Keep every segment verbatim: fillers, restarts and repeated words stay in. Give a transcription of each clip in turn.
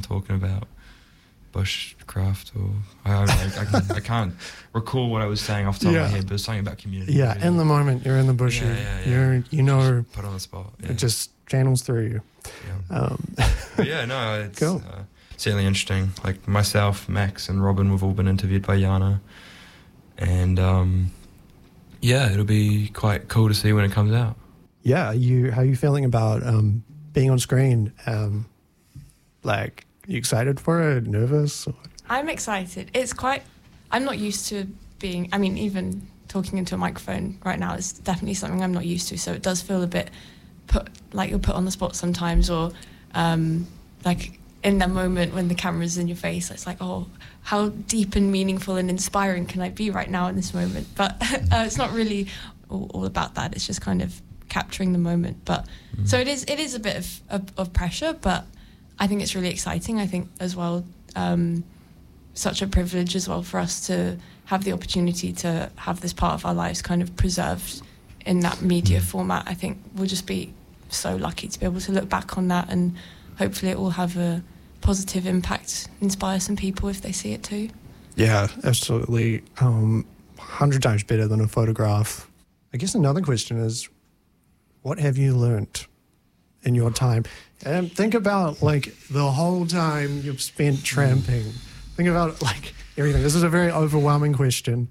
talking about bushcraft or I don't know, I, can, I can't recall what I was saying off the top yeah. of my head, but it was something about community. Yeah, really. in the moment, you're in the bush. Yeah, yeah, yeah. You're, you know, just put on the spot. Yeah. it just channels through you. Yeah, um, but yeah no, it's cool. uh, certainly interesting. Like myself, Max, and Robin, we've all been interviewed by Yana, and um, yeah, it'll be quite cool to see when it comes out. Yeah, you how are you feeling about um, being on screen? Um, like, you excited for it? Nervous? Or? I'm excited. It's quite. I'm not used to being. I mean, even talking into a microphone right now is definitely something I'm not used to. So it does feel a bit put like you're put on the spot sometimes, or um, like in that moment when the camera's in your face, it's like, oh, how deep and meaningful and inspiring can I be right now in this moment? But uh, it's not really all, all about that. It's just kind of capturing the moment. But mm. so it is. It is a bit of, of, of pressure, but I think it's really exciting. I think as well. Um, such a privilege as well for us to have the opportunity to have this part of our lives kind of preserved in that media format. I think we'll just be so lucky to be able to look back on that, and hopefully it will have a positive impact, inspire some people if they see it too. Yeah, absolutely. Um, hundred times better than a photograph. I guess another question is, what have you learnt in your time? And think about like the whole time you've spent tramping. Think about like everything. This is a very overwhelming question.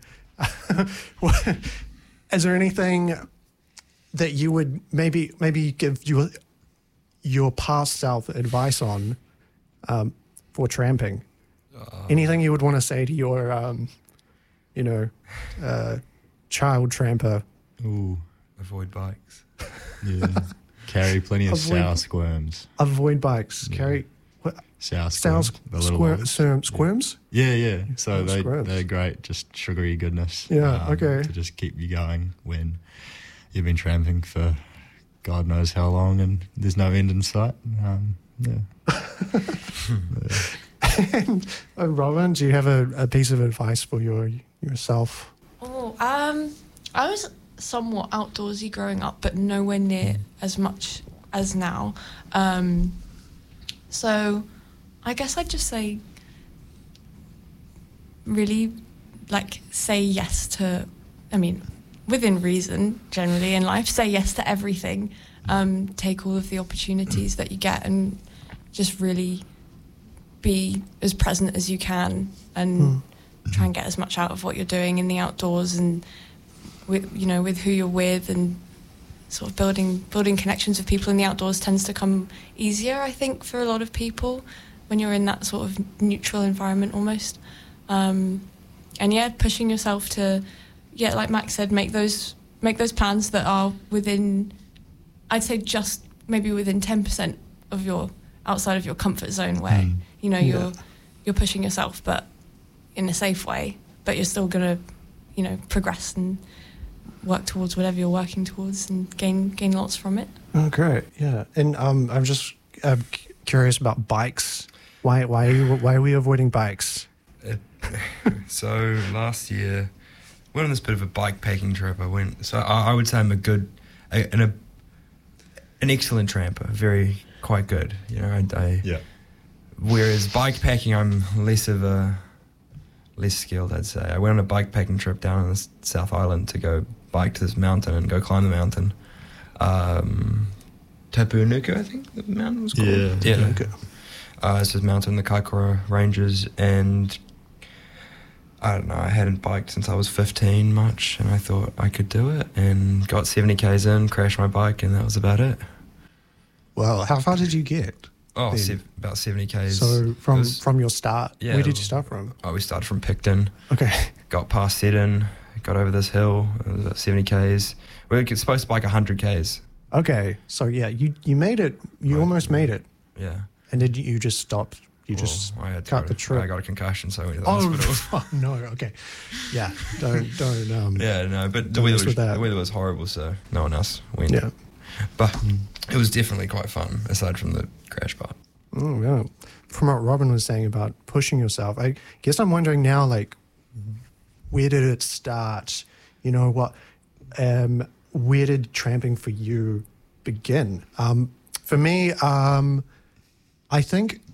Is there anything that you would maybe maybe give your your past self advice on um, for tramping? Uh, anything you would want to say to your, um, you know, uh, child tramper? Ooh, avoid bikes. Yeah, carry plenty of avoid, sour squirms. Avoid bikes. Yeah. Carry. What? Sour squirms. Sour squir- squirm, squirms? Yeah, yeah. So oh, they, squirms. they're great, just sugary goodness. Yeah, um, okay. To just keep you going when you've been tramping for God knows how long and there's no end in sight. Um, yeah. yeah. And uh, Robin, do you have a, a piece of advice for your yourself? Oh, um, I was somewhat outdoorsy growing up, but nowhere near mm. as much as now. Um, so I guess I'd just say really, like, say yes to, I mean, within reason, generally in life, say yes to everything. Um, take all of the opportunities that you get and just really be as present as you can and mm. try and get as much out of what you're doing in the outdoors and with, you know, with who you're with, and sort of building building connections with people in the outdoors tends to come easier, I think, for a lot of people when you're in that sort of neutral environment almost. Um, and yeah, pushing yourself to, yeah, like Max said, make those make those plans that are within, I'd say just maybe within ten percent of your, outside of your comfort zone where, mm. you know, you're yeah. you're pushing yourself, but in a safe way, but you're still going to, you know, progress and work towards whatever you're working towards and gain gain lots from it. Oh, great, yeah. And um, I'm just uh, curious about bikes. Why why are you, why are we avoiding bikes? It, so last year, went on this bit of a bike packing trip. I went. So I, I would say I'm a good, a, an a, an excellent tramper. Very quite good. You know, I, I yeah. Whereas bike packing, I'm less of a less skilled. I'd say. I went on a bike packing trip down on the South Island to go bike to this mountain and go climb the mountain. Um, Tapunuku, I think the mountain was called. Yeah, yeah. okay. Uh, it's this mountain, the Kaikoura Ranges, and I don't know, I hadn't biked since I was fifteen much, and I thought I could do it, and got seventy kays in, crashed my bike, and that was about it. Well, how far did you get? Oh, se- about seventy kays. So from, was, from your start, yeah, where did you start from? Oh, we started from Picton. Okay. Got past Seddon, got over this hill, it was about seventy kays. We were supposed to bike one hundred kays. Okay, so yeah, you, you made it, you right. almost made it. Yeah. And did you just stop? You well, just I had to cut to, the trip. I got a concussion, so I went to the oh, hospital. Oh no! Okay, yeah, don't don't. Um, yeah, no, but the weather was the weather was horrible, so no one else went. Yeah, but it was definitely quite fun, aside from the crash part. Oh yeah. From what Robin was saying about pushing yourself, I guess I'm wondering now, like, where did it start? You know what? Um, where did tramping for you begin? Um, for me, um, I think